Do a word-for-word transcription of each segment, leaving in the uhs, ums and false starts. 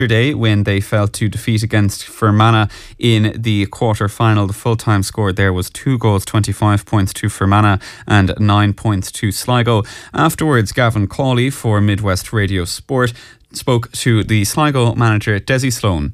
Yesterday when they fell to defeat against Fermanagh in the quarter-final. The full-time score there was two goals, twenty-five points to Fermanagh and nine points to Sligo. Afterwards, Gavin Cawley for Midwest Radio Sport spoke to the Sligo manager Desi Sloan.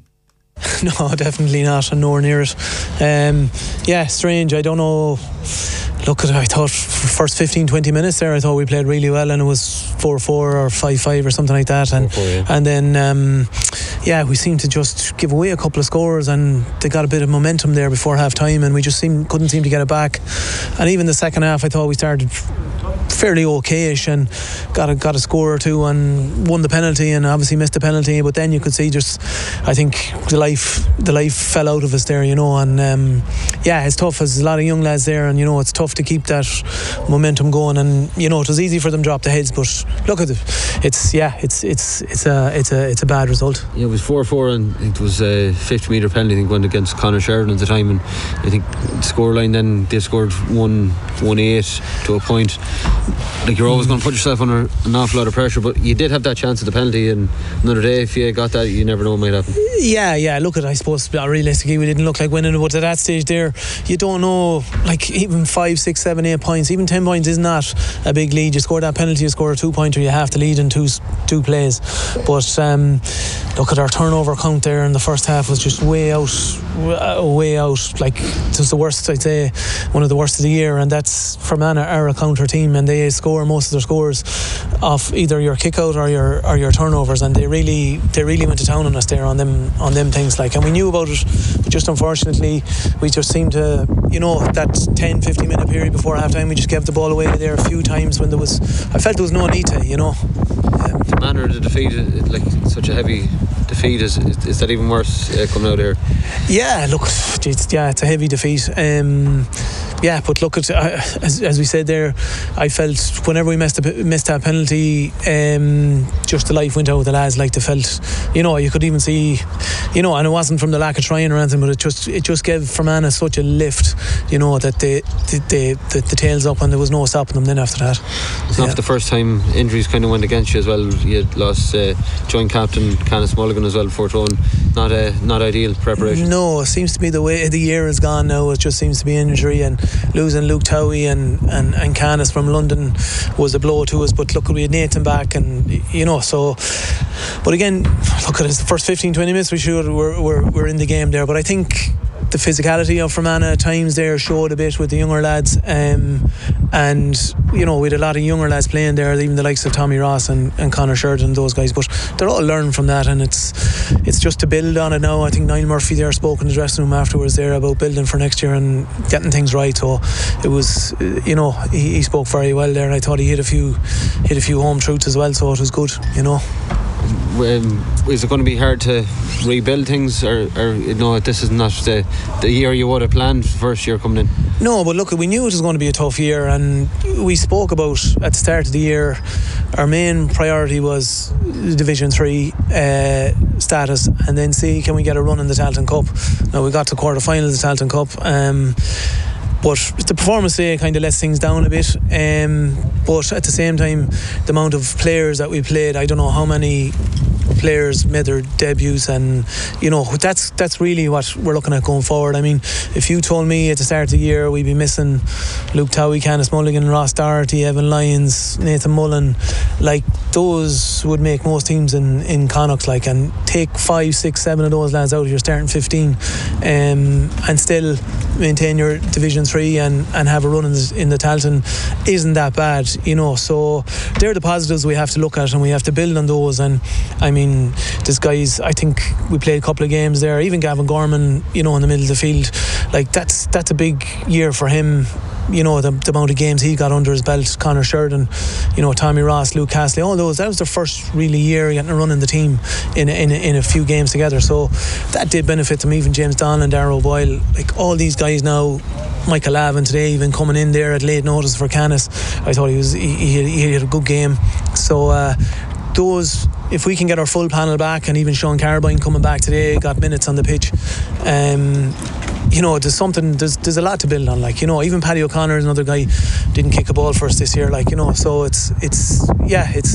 No, definitely not, and nowhere near it. Um, yeah, strange. I don't know. Look at it, I thought first fifteen twenty minutes there I thought we played really well, and it was four four or five five or something like that, and four four, yeah. and then um, yeah we seemed to just give away a couple of scores, and they got a bit of momentum there before half time, and we just seemed, couldn't seem to get it back. And even the second half I thought we started fairly okayish and got a, got a score or two and won the penalty, and obviously missed the penalty, but then you could see just I think the life the life fell out of us there, you know, and um, yeah it's tough. There's a lot of young lads there, and you know it's tough to keep that momentum going, and you know it was easy for them to drop the heads, but look at it, it's yeah it's it's it's a it's a it's a bad result. Yeah, it was four four, and it was a fifty metre penalty I think went against Conor Sheridan at the time, and I think the scoreline then they scored one one eight to a point. Like, you're always going to put yourself under an awful lot of pressure, but you did have that chance at the penalty, and another day if you got that, you never know what might happen. Yeah, yeah, look at it, I suppose realistically we didn't look like winning, but at that stage there you don't know, like even five, six, seven, eight points, even ten points is not a big lead. You score that penalty, you score a two pointer, you have to lead in two two plays. But um, look at our turnover count there in the first half was just way out way out like it was the worst, I'd say one of the worst of the year, and that's Fermanagh are a counter team, and they score most of their scores off either your kick out or your or your turnovers, and they really they really went to town on us there on them on them things, like, and we knew about it, but just unfortunately we just seemed to, you know, that ten fifteen minute period before half time we just gave the ball away there a few times when there was, I felt there was no need to, you know. Um, the manner of the defeat, like such a heavy defeat, is, is, is that even worse uh, coming out here? Yeah, look, it's, yeah, it's a heavy defeat. Um, yeah, but look at uh, as, as we said there, I felt whenever we missed, a, missed that penalty, um, just the life went out of the lads. Like, they felt, you know, you could even see, you know, and it wasn't from the lack of trying or anything, but it just it just gave Fermanagh such a lift, you know, that they they, they the, the tails up, and there was no stopping them then after that. It's yeah. not the first time injuries kind of went against you as well. You had lost uh, joint captain Canis Mulligan as well before throwing. Not a not ideal preparation. No, it seems to be the way the year has gone now. It just seems to be injury, and losing Luke Towie and, and, and Canis from London was a blow to us. But look, we had Nathan back, and you know, so. But again, look at it, the first fifteen twenty minutes we should we're, we're, we're in the game there. But I think the physicality of Fermanagh at times there showed a bit with the younger lads, um, and you know, we had a lot of younger lads playing there, even the likes of Tommy Ross and, and Conor Sheridan, those guys, but they're all learning from that, and it's it's just to build on it now. I think Niall Murphy there spoke in the dressing room afterwards there about building for next year and getting things right, so it was, you know, he, he spoke very well there, and I thought he hit a few hit a few home truths as well, so it was good, you know. Um, is it going to be hard to rebuild things, or, or you know, this is not the, the year you would have planned first year coming in? No, but look, we knew it was going to be a tough year, and we spoke about at the start of the year our main priority was Division three uh, status, and then see can we get a run in the Tailteann Cup. Now we got to quarter final of the Tailteann Cup, um, but the performance today kind of lets things down a bit, um, but at the same time the amount of players that we played, I don't know how many players made their debuts, and you know, that's that's really what we're looking at going forward. I mean, if you told me at the start of the year we'd be missing Luke Towie, Canis Mulligan, Ross Doherty, Evan Lyons, Nathan Mullen, like those would make most teams in, in Connacht, like, and take five, six, seven of those lads out of your starting fifteen, um, and still maintain your Division three and, and have a run in the, in the Tailteann isn't that bad, you know. So they're the positives we have to look at, and we have to build on those. And I mean, this guy's, I think we played a couple of games there, even Gavin Gorman, you know, in the middle of the field, like that's that's a big year for him. You know, the, the amount of games he got under his belt, Conor Sheridan, you know, Tommy Ross, Luke Castley, all those, that was their first really year getting a run in the team in, in, in a few games together, so that did benefit them. Even James Donlan, Darragh O'Boyle, like all these guys now, Michael Lavin today even coming in there at late notice for Canis, I thought he was he, he, he had a good game. So uh, those, if we can get our full panel back, and even Sean Carbine coming back today, got minutes on the pitch, um, you know, there's something, there's there's a lot to build on. Like, you know, even Paddy O'Connor is another guy, didn't kick a ball for us this year. Like, you know, so it's it's yeah, it's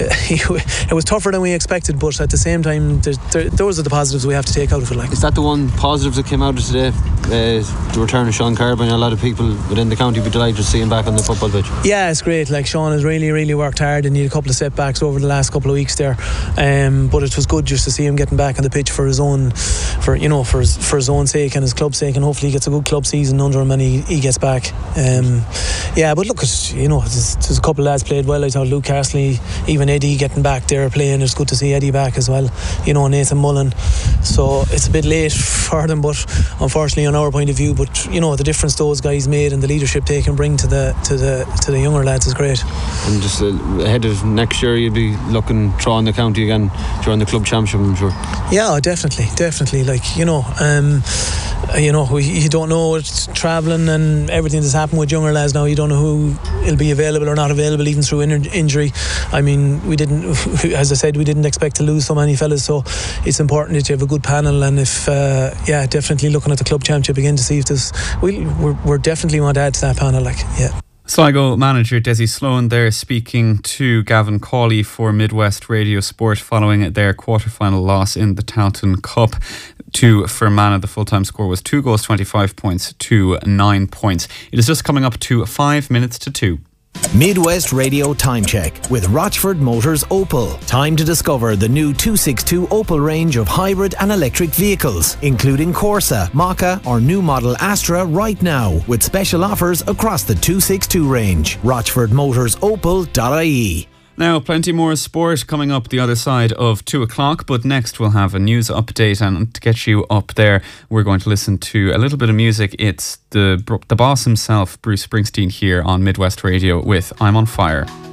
it was tougher than we expected, but at the same time, there, those are the positives we have to take out of it. Like, is that the one positive that came out of today? Uh, the return of Sean Carbine. A lot of people within the county would be delighted to see him back on the football pitch. Yeah, it's great. Like, Sean has really, really worked hard and he had a couple of setbacks over the last couple of weeks there. Um, but it was good just to see him getting back on the pitch for his own, for you know, for his, for his own sake and his club's sake, and hopefully he gets a good club season under him and he, he gets back. Um, yeah, but look, you know, there's, there's a couple of lads played well. I thought Luke Carsley, even Eddie getting back there playing. It's good to see Eddie back as well. You know, Nathan Mullen. So it's a bit late for them, but unfortunately on our point of view. But you know, the difference those guys made and the leadership they can bring to the to the to the younger lads is great. And just uh, ahead of next year, you'd be looking throwing the county again during the club championship, I'm sure. Yeah, definitely, definitely. Like, you know, um, you know, we, you don't know, it's travelling and everything that's happened with younger lads now. You don't know who will be available or not available, even through in- injury. I mean, we didn't, as I said, we didn't expect to lose so many fellas. So it's important that you have a good panel. And if, uh, yeah, definitely looking at the club championship again to see if this, we we're, we're definitely want to add to that panel. Like, yeah. Sligo manager Desi Sloan there speaking to Gavin Cawley for Midwest Radio Sport following their quarter-final loss in the Tailteann Cup to Fermanagh. The full-time score was two goals, twenty-five points to nine points. It is just coming up to five minutes to two. Midwest Radio Time Check with Rochford Motors Opel. Time to discover the new two sixty-two Opel range of hybrid and electric vehicles, including Corsa, Maka or new model Astra right now, with special offers across the two sixty-two range. rochford motors opel dot I E. Now, plenty more sport coming up the other side of two o'clock, but next we'll have a news update, and to get you up there, we're going to listen to a little bit of music. It's the the boss himself, Bruce Springsteen, here on Midwest Radio with I'm on Fire.